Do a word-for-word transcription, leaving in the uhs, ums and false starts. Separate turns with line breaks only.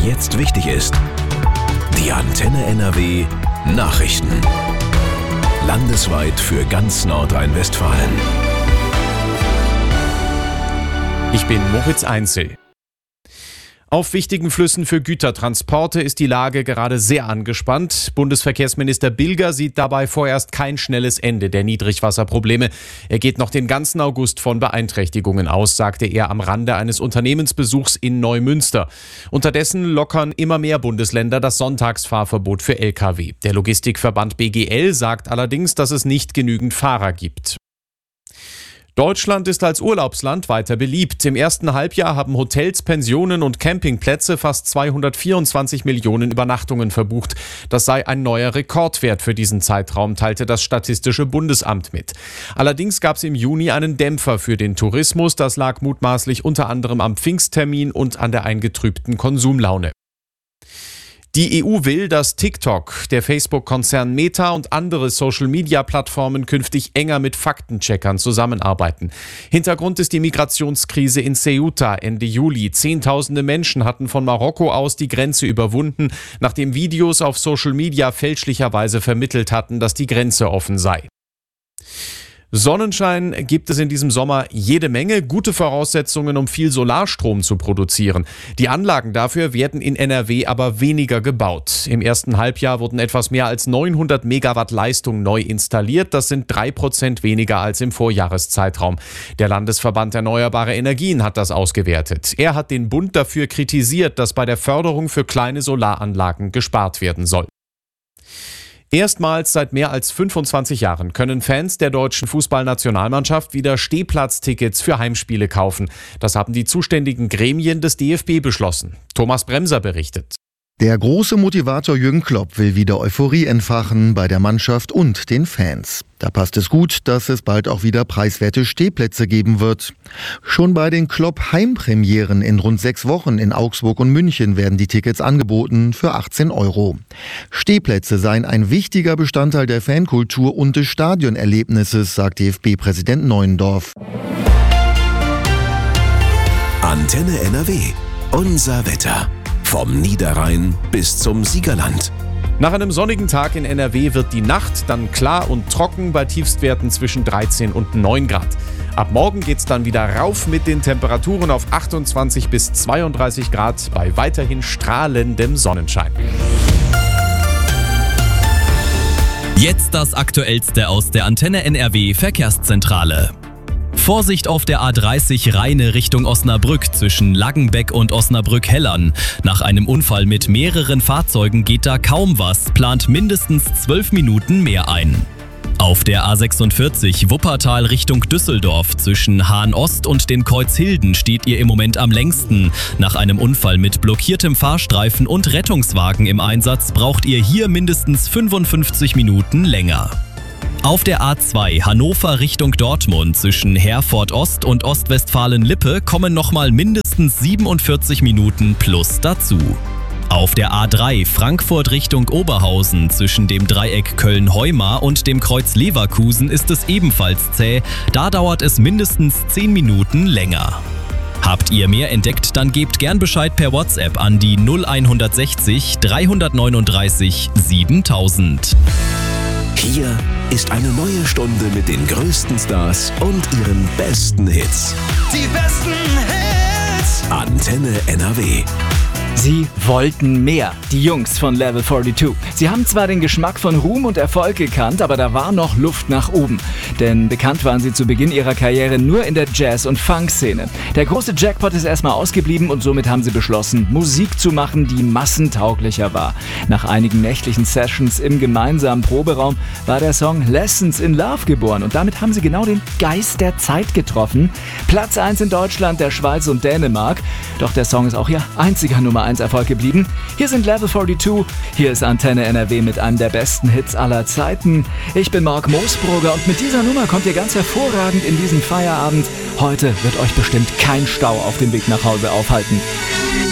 jetzt wichtig ist. Die Antenne N R W Nachrichten. Landesweit für ganz Nordrhein-Westfalen.
Ich bin Moritz Einzel. Auf wichtigen Flüssen für Gütertransporte ist die Lage gerade sehr angespannt. Bundesverkehrsminister Bilger sieht dabei vorerst kein schnelles Ende der Niedrigwasserprobleme. Er geht noch den ganzen August von Beeinträchtigungen aus, sagte er am Rande eines Unternehmensbesuchs in Neumünster. Unterdessen lockern immer mehr Bundesländer das Sonntagsfahrverbot für L K W. Der Logistikverband B G L sagt allerdings, dass es nicht genügend Fahrer gibt. Deutschland ist als Urlaubsland weiter beliebt. Im ersten Halbjahr haben Hotels, Pensionen und Campingplätze fast zweihundertvierundzwanzig Millionen Übernachtungen verbucht. Das sei ein neuer Rekordwert für diesen Zeitraum, teilte das Statistische Bundesamt mit. Allerdings gab es im Juni einen Dämpfer für den Tourismus. Das lag mutmaßlich unter anderem am Pfingsttermin und an der eingetrübten Konsumlaune. Die E U will, dass TikTok, der Facebook-Konzern Meta und andere Social-Media-Plattformen künftig enger mit Faktencheckern zusammenarbeiten. Hintergrund ist die Migrationskrise in Ceuta Ende Juli. Zehntausende Menschen hatten von Marokko aus die Grenze überwunden, nachdem Videos auf Social-Media fälschlicherweise vermittelt hatten, dass die Grenze offen sei. Sonnenschein gibt es in diesem Sommer jede Menge, gute Voraussetzungen, um viel Solarstrom zu produzieren. Die Anlagen dafür werden in N R W aber weniger gebaut. Im ersten Halbjahr wurden etwas mehr als neunhundert Megawatt Leistung neu installiert. Das sind drei Prozent weniger als im Vorjahreszeitraum. Der Landesverband Erneuerbare Energien hat das ausgewertet. Er hat den Bund dafür kritisiert, dass bei der Förderung für kleine Solaranlagen gespart werden soll. Erstmals seit mehr als fünfundzwanzig Jahren können Fans der deutschen Fußballnationalmannschaft wieder Stehplatztickets für Heimspiele kaufen. Das haben die zuständigen Gremien des D F B beschlossen. Thomas Bremser berichtet.
Der große Motivator Jürgen Klopp will wieder Euphorie entfachen bei der Mannschaft und den Fans. Da passt es gut, dass es bald auch wieder preiswerte Stehplätze geben wird. Schon bei den Klopp-Heimpremieren in rund sechs Wochen in Augsburg und München werden die Tickets angeboten für achtzehn Euro. Stehplätze seien ein wichtiger Bestandteil der Fankultur und des Stadionerlebnisses, sagt D F B-Präsident Neuendorf.
Antenne N R W. Unser Wetter. Vom Niederrhein bis zum Siegerland.
Nach einem sonnigen Tag in N R W wird die Nacht dann klar und trocken bei Tiefstwerten zwischen dreizehn und neun Grad. Ab morgen geht's dann wieder rauf mit den Temperaturen auf achtundzwanzig bis zweiunddreißig Grad bei weiterhin strahlendem Sonnenschein.
Jetzt das Aktuellste aus der Antenne N R W Verkehrszentrale. Vorsicht auf der A dreißig Rheine Richtung Osnabrück zwischen Laggenbeck und Osnabrück-Hellern. Nach einem Unfall mit mehreren Fahrzeugen geht da kaum was, plant mindestens zwölf Minuten mehr ein. Auf der A sechsundvierzig Wuppertal Richtung Düsseldorf zwischen Hahn-Ost und den Kreuzhilden steht ihr im Moment am längsten. Nach einem Unfall mit blockiertem Fahrstreifen und Rettungswagen im Einsatz braucht ihr hier mindestens fünfundfünfzig Minuten länger. Auf der A zwei Hannover Richtung Dortmund zwischen Herford Ost und Ostwestfalen-Lippe kommen nochmal mindestens siebenundvierzig Minuten plus dazu. Auf der A drei Frankfurt Richtung Oberhausen zwischen dem Dreieck Köln-Heumar und dem Kreuz Leverkusen ist es ebenfalls zäh, da dauert es mindestens zehn Minuten länger. Habt ihr mehr entdeckt, dann gebt gern Bescheid per WhatsApp an die null hundertsechzig dreihundertneununddreißig siebentausend.
Hier ist eine neue Stunde mit den größten Stars und ihren besten Hits.
Die besten Hits!
Antenne N R W.
Sie wollten mehr, die Jungs von Level zweiundvierzig. Sie haben zwar den Geschmack von Ruhm und Erfolg gekannt, aber da war noch Luft nach oben. Denn bekannt waren sie zu Beginn ihrer Karriere nur in der Jazz- und Funk-Szene. Der große Jackpot ist erstmal ausgeblieben und somit haben sie beschlossen, Musik zu machen, die massentauglicher war. Nach einigen nächtlichen Sessions im gemeinsamen Proberaum war der Song Lessons in Love geboren und damit haben sie genau den Geist der Zeit getroffen. Platz eins in Deutschland, der Schweiz und Dänemark. Doch der Song ist auch ihr einziger Nummer eins Erfolg geblieben. Hier sind Level zweiundvierzig, hier ist Antenne N R W mit einem der besten Hits aller Zeiten. Ich bin Marc Moosbrugger und mit dieser Nummer kommt ihr ganz hervorragend in diesen Feierabend. Heute wird euch bestimmt kein Stau auf dem Weg nach Hause aufhalten.